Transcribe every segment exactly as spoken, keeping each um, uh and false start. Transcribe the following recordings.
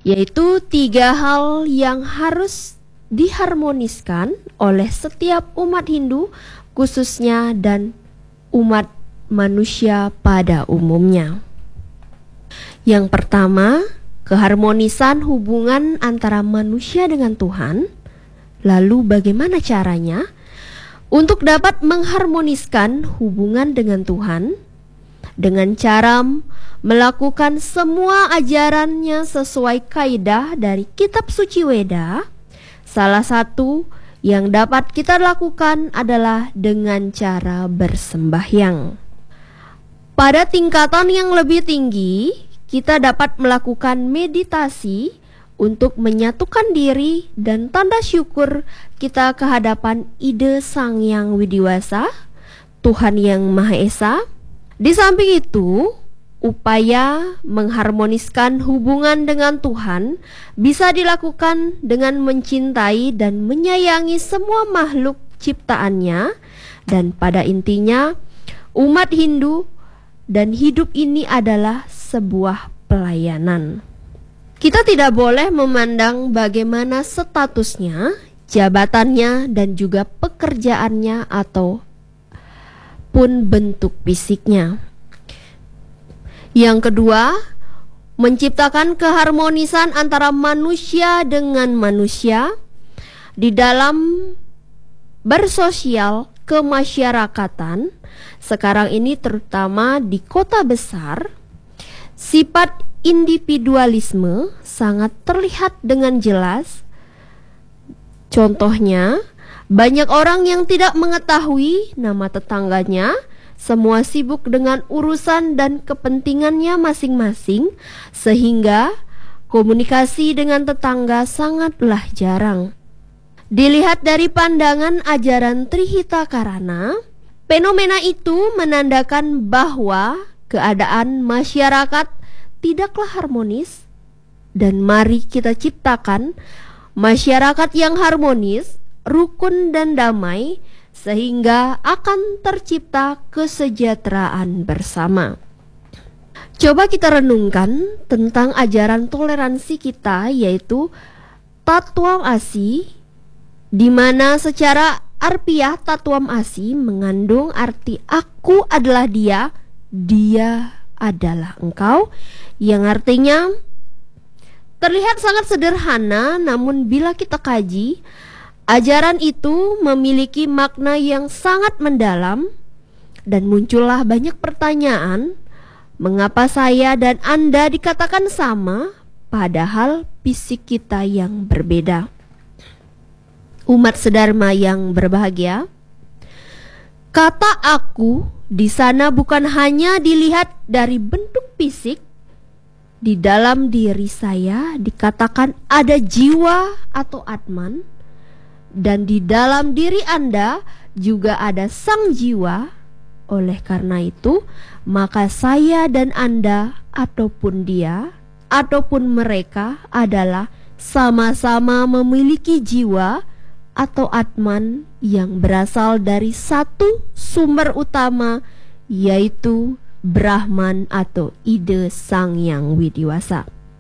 yaitu tiga hal yang harus diharmoniskan oleh setiap umat Hindu khususnya dan umat manusia pada umumnya. Yang pertama, keharmonisan hubungan antara manusia dengan Tuhan. Lalu bagaimana caranya untuk dapat mengharmoniskan hubungan dengan Tuhan? Dengan cara melakukan semua ajarannya sesuai kaidah dari kitab suci Weda. Salah satu yang dapat kita lakukan adalah dengan cara bersembahyang. Pada tingkatan yang lebih tinggi, kita dapat melakukan meditasi untuk menyatukan diri dan tanda syukur kita ke hadapan ide Sang Yang Widiwasa, Tuhan Yang Maha Esa. Di samping itu, upaya mengharmoniskan hubungan dengan Tuhan bisa dilakukan dengan mencintai dan menyayangi semua makhluk ciptaannya, dan pada intinya umat Hindu dan hidup ini adalah sebuah pelayanan. Kita tidak boleh memandang bagaimana statusnya, jabatannya, dan juga pekerjaannya atau pun bentuk fisiknya. Yang kedua, menciptakan keharmonisan antara manusia dengan manusia di dalam bersosial kemasyarakatan. Sekarang ini terutama di kota besar, sifat individualisme sangat terlihat dengan jelas. Contohnya, banyak orang yang tidak mengetahui nama tetangganya. Semua sibuk dengan urusan dan kepentingannya masing-masing, sehingga komunikasi dengan tetangga sangatlah jarang. Dilihat dari pandangan ajaran Trihita Karana, fenomena itu menandakan bahwa keadaan masyarakat tidaklah harmonis, dan mari kita ciptakan masyarakat yang harmonis, rukun dan damai, sehingga akan tercipta kesejahteraan bersama. Coba kita renungkan tentang ajaran toleransi kita, yaitu Tatwam Asi, di mana secara harfiah Tatwam Asi mengandung arti aku adalah dia, dia adalah engkau, yang artinya terlihat sangat sederhana, namun bila kita kaji, ajaran itu memiliki makna yang sangat mendalam, dan muncullah banyak pertanyaan, mengapa saya dan Anda dikatakan sama, padahal fisik kita yang berbeda. Umat sedharma yang berbahagia, kata aku di sana bukan hanya dilihat dari bentuk fisik. Di dalam diri saya dikatakan ada jiwa atau atman, dan di dalam diri Anda juga ada sang jiwa. Oleh karena itu, maka saya dan Anda ataupun dia ataupun mereka adalah sama-sama memiliki jiwa atau atman yang berasal dari satu sumber utama, yaitu Brahman atau ide Sang Yang Widiwasa.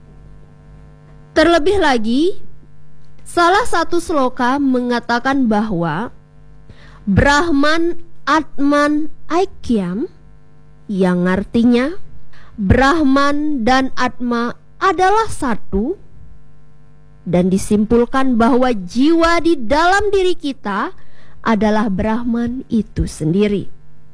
Terlebih lagi, salah satu sloka mengatakan bahwa Brahman Atman Aikyam, yang artinya Brahman dan Atma adalah satu, dan disimpulkan bahwa jiwa di dalam diri kita adalah Brahman itu sendiri.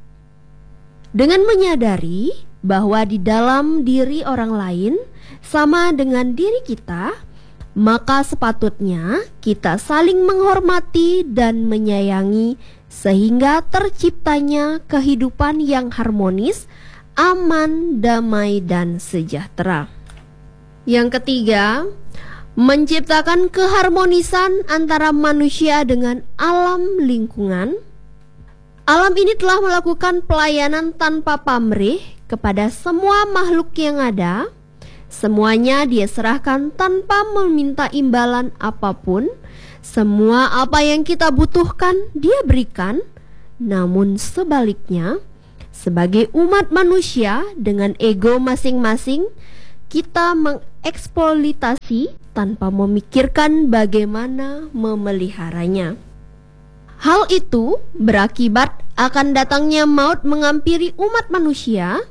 Dengan menyadari bahwa di dalam diri orang lain sama dengan diri kita, maka sepatutnya kita saling menghormati dan menyayangi sehingga terciptanya kehidupan yang harmonis, aman, damai, dan sejahtera. Yang ketiga, menciptakan keharmonisan antara manusia dengan alam lingkungan. Alam ini telah melakukan pelayanan tanpa pamrih kepada semua makhluk yang ada. Semuanya dia serahkan tanpa meminta imbalan apapun. Semua apa yang kita butuhkan dia berikan. Namun sebaliknya, sebagai umat manusia dengan ego masing-masing, kita tereksploitasi tanpa memikirkan bagaimana memeliharanya. Hal itu berakibat akan datangnya maut mengampiri umat manusia.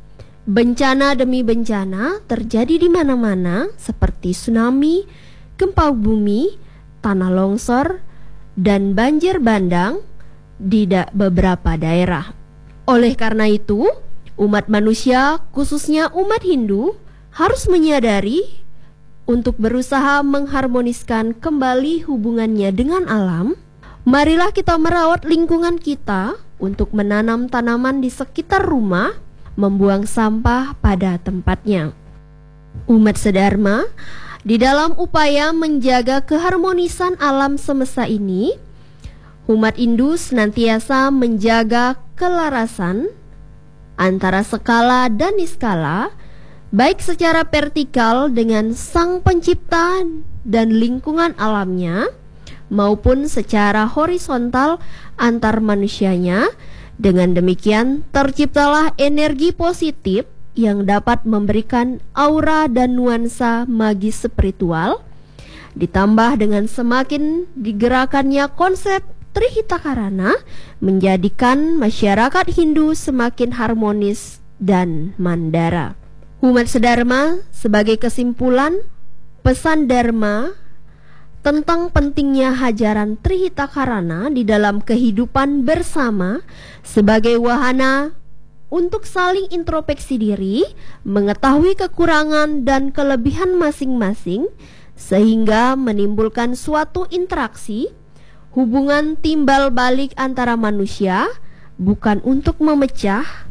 Bencana demi bencana terjadi di mana-mana seperti tsunami, gempa bumi, tanah longsor, dan banjir bandang di da- beberapa daerah. Oleh karena itu, umat manusia, khususnya umat Hindu, harus menyadari untuk berusaha mengharmoniskan kembali hubungannya dengan alam. Marilah kita merawat lingkungan kita untuk menanam tanaman di sekitar rumah, membuang sampah pada tempatnya. Umat sedharma, di dalam upaya menjaga keharmonisan alam semesta ini, umat Hindu senantiasa menjaga kelarasan antara skala dan niskala, baik secara vertikal dengan Sang Pencipta dan lingkungan alamnya, maupun secara horizontal antar manusianya. Dengan demikian terciptalah energi positif yang dapat memberikan aura dan nuansa magis spiritual, ditambah dengan semakin digerakkannya konsep Trihitakarana, menjadikan masyarakat Hindu semakin harmonis dan mandara. Umat sedharma, sebagai kesimpulan, pesan Dharma tentang pentingnya hajaran Trihitakarana di dalam kehidupan bersama sebagai wahana untuk saling introspeksi diri, mengetahui kekurangan dan kelebihan masing-masing, sehingga menimbulkan suatu interaksi, hubungan timbal balik antara manusia, bukan untuk memecah,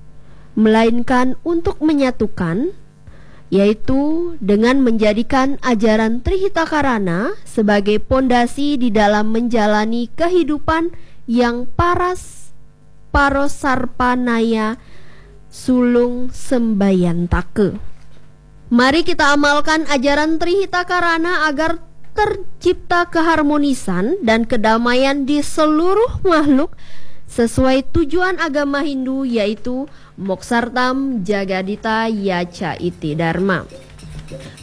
melainkan untuk menyatukan, yaitu dengan menjadikan ajaran Trihitakarana sebagai pondasi di dalam menjalani kehidupan yang paras parosarpanaya sulung sembayantake. Mari kita amalkan ajaran Trihitakarana agar tercipta keharmonisan dan kedamaian di seluruh makhluk sesuai tujuan agama Hindu, yaitu Moksartam Jagadita Yaca Iti Dharma.